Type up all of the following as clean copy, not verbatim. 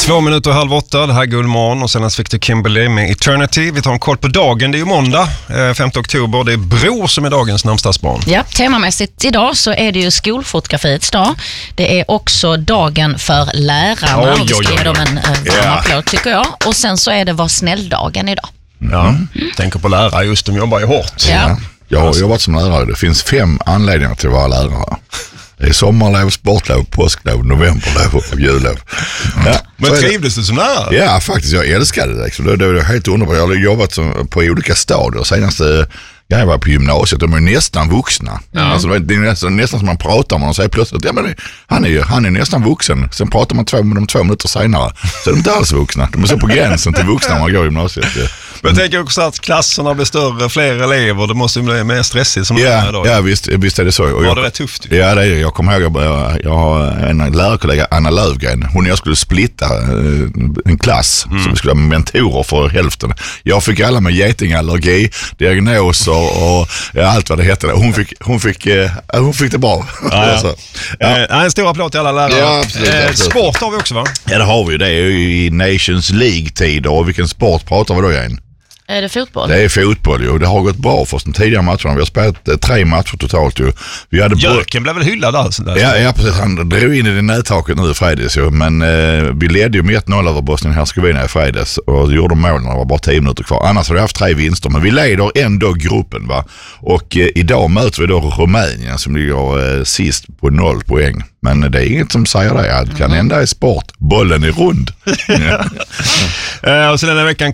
7:02, det här är Guldmorgon och sen fick du Kimberly med Eternity. Vi tar en koll på dagen, det är ju måndag, 5 oktober, det är Bror som är dagens namnsdagsbarn. Ja, temamässigt idag så är det ju skolfotografiets dag. Det är också dagen för lärarna. Vi ska ge dem en applåd tycker jag. Och sen så är det var snälldagen idag. Ja, tänker på lärare, just de jobbar ju hårt. Ja. Jag har jobbat som lärare, det finns 5 anledningar till att vara lärare. Det är sommarlov, sportlov, påsklov, novemberlov och jullov. Ja, men trivdes du som lärare? Ja, faktiskt. Jag älskade det. Liksom. Det var helt underbart. Jag har jobbat på olika stadier. Senaste jag var på gymnasiet, de är nästan vuxna. Alltså, det är nästan som man pratar om och säger plötsligt, ja, men han är nästan vuxen. Sen pratar man med dem 2 minuter senare. Så är de inte alls vuxna. De är så på gränsen till vuxna när man går i gymnasiet. Ja. Men jag tänker också att klasserna blir större, fler elever, det måste bli mer stressigt som det är idag. Ja, visst är det så. Och var det rätt tufft? Ja, det är det. Jag kommer ihåg, jag har en lärarkollega, Anna Lövgren. Hon och jag skulle splitta en klass som skulle vara mentorer för hälften. Jag fick alla med getingallergi, diagnoser och allt vad det hette. Hon fick det bra. En stor applåd till alla lärare. Ja, absolut. Sport har vi också, va? Ja, det har vi. Det är ju i Nations League-tider. Och vilken sport pratar vi då igen? Är det fotboll? Det är fotboll ju. Det har gått bra för oss de tidigare matcherna. Vi har spelat 3 matcher totalt ju. Jöken blev väl hyllad alltså? Ja, precis. Han drog in i det nättaket nu i fredags ju. Men vi ledde ju med 1-0 över Bosnien-Hercegovina i fredags. Och gjorde målen när det var bara 10 minuter kvar. Annars har vi haft 3 vinster. Men vi leder ändå gruppen, va. Och idag möter vi då Rumänien som ligger sist på 0 poäng. Men det är inget som säger det. Det kan hända i sport. Bollen är rund. Och så den här veckan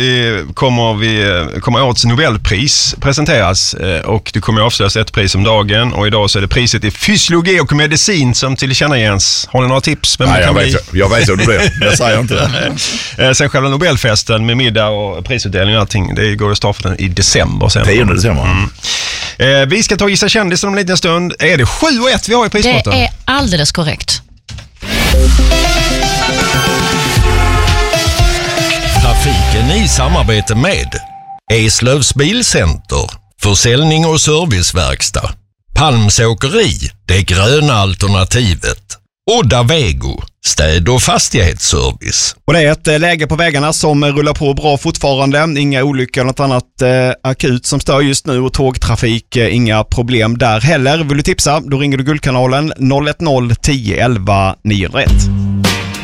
kommer årets Nobelpris presenteras. Och det kommer avslöjas ett pris om dagen. Och idag så är det priset i fysiologi och medicin som tillkännages. Har ni några tips? Nej, jag vet hur det blir. Jag säger inte det. Sen själva Nobelfesten med middag och prisutdelning och allting. Det går ju starten i december. 10 december. Vi ska ta Gissa kändisen om en liten stund. Är det 7-1 vi har i prisbotten? Det är alldeles korrekt. Trafiken i samarbete med Eslövs Bilcenter, försäljning och serviceverkstad, Palmsåkeri, det gröna alternativet, Odda Vego, städ- och fastighetsservice. Och det är ett läge på vägarna som rullar på bra fortfarande. Inga olyckor, något annat akut som stör just nu och tågtrafik, inga problem där heller. Vill du tipsa, då ringer du Guldkanalen 010 11 901.